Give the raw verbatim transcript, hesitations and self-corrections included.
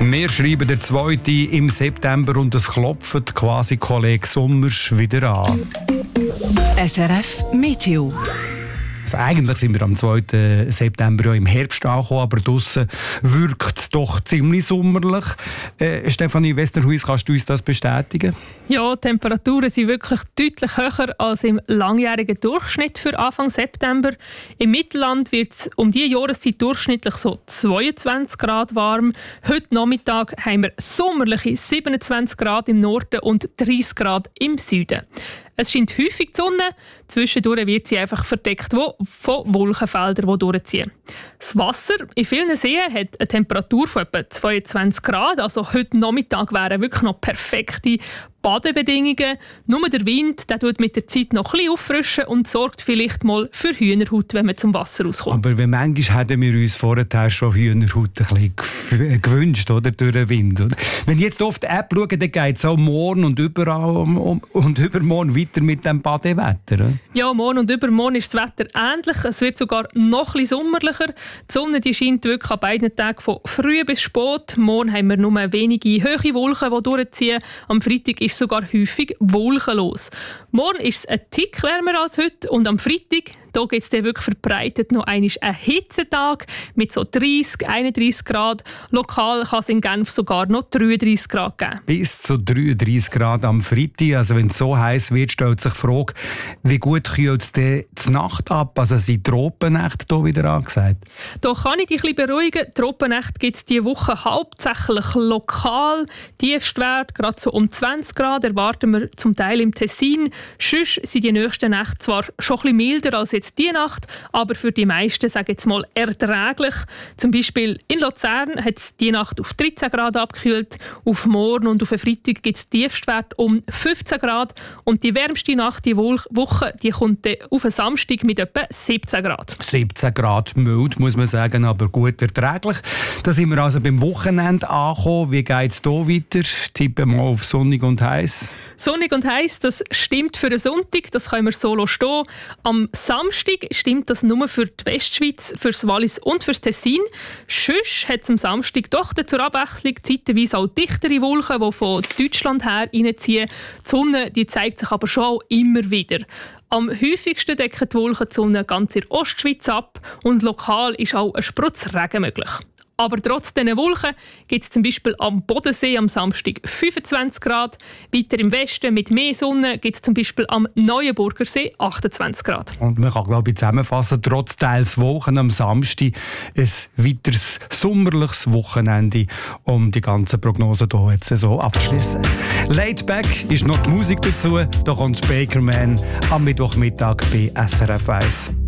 Wir schreiben der zweite im September und es klopft quasi Kollege Sommer wieder an. S R F Meteo. Also eigentlich sind wir am zweiten September ja im Herbst angekommen, aber draussen wirkt es doch ziemlich sommerlich. Äh, Stefanie Westerhuis, kannst du uns das bestätigen? Ja, die Temperaturen sind wirklich deutlich höher als im langjährigen Durchschnitt für Anfang September. Im Mittelland wird es um diese Jahreszeit durchschnittlich so zweiundzwanzig Grad warm. Heute Nachmittag haben wir sommerliche siebenundzwanzig Grad im Norden und dreißig Grad im Süden. Es scheint häufig die Sonne, zwischendurch wird sie einfach verdeckt von Wolkenfeldern, die durchziehen. Das Wasser in vielen Seen hat eine Temperatur von etwa zweiundzwanzig Grad, also heute Nachmittag wären wirklich noch perfekte Badebedingungen. Nur der Wind, der tut mit der Zeit noch ein bisschen auffrischen und sorgt vielleicht mal für Hühnerhaut, wenn man zum Wasser rauskommt. Aber manchmal hätten wir uns vorher schon Hühnerhaut ein bisschen gewünscht, oder, durch den Wind. Oder? Wenn ich jetzt auf die App schaue, dann geht es auch morgen und überall um, um, und übermorgen weiter mit dem Badewetter. Oder? Ja, morgen und übermorgen ist das Wetter ähnlich. Es wird sogar noch ein bisschen sommerlicher. Die Sonne die scheint wirklich an beiden Tagen von früh bis spät. Morgen haben wir nur wenige hohe Wolken, die durchziehen. Am Freitag ist sogar häufig wolkenlos. Morgen ist es ein Tick wärmer als heute und am Freitag da gibt es dann wirklich verbreitet noch einen Hitzetag mit so dreißig, einunddreißig Grad. Lokal kann es in Genf sogar noch dreiunddreißig Grad geben. Bis zu dreiunddreißig Grad am Freitag. Also wenn es so heiß wird, stellt sich die Frage, wie gut kühlt es denn die Nacht ab? Also sind Tropennächte hier wieder angesagt? Da kann ich dich ein bisschen beruhigen. Tropennächte gibt es diese Woche hauptsächlich lokal. Tiefstwert, gerade so um zwanzig Grad, erwarten wir zum Teil im Tessin. Sonst sind die nächsten Nächte zwar schon ein bisschen milder als jetzt die Nacht, aber für die meisten, sage ich jetzt mal, erträglich. Zum Beispiel in Luzern hat es die Nacht auf dreizehn Grad abgekühlt. Auf morgen und auf den Freitag gibt es Tiefstwert um fünfzehn Grad. Und die wärmste Nacht die Woche die kommt auf den Samstag mit etwa siebzehn Grad. siebzehn Grad mild, muss man sagen, aber gut erträglich. Da sind wir also beim Wochenende angekommen. Wie geht es hier weiter? Tippen mal auf sonnig und heiß. Sonnig und heiß, das stimmt für den Sonntag, das können wir so stehen. Am Samstag stimmt das nur für die Westschweiz, für das Wallis und für das Tessin. Sonst hat es am Samstag doch zur Abwechslung zeitweise auch dichtere Wolken, die von Deutschland her reinziehen. Die Sonne die zeigt sich aber schon auch immer wieder. Am häufigsten decken die Wolken die Sonne ganz in der Ostschweiz ab und lokal ist auch ein Sprutz Regen möglich. Aber trotz dieser Wolken gibt es zum Beispiel am Bodensee am Samstag fünfundzwanzig Grad. Weiter im Westen mit mehr Sonne gibt es zum Beispiel am Neuenburger See achtundzwanzig Grad. Und man kann, glaube ich, zusammenfassen, trotz teils Wolken am Samstag ein weiteres sommerliches Wochenende, um die ganzen Prognosen hier jetzt so abzuschließen. Laid Back ist noch die Musik dazu. Da kommt Bakerman am Mittwochmittag bei S R F eins.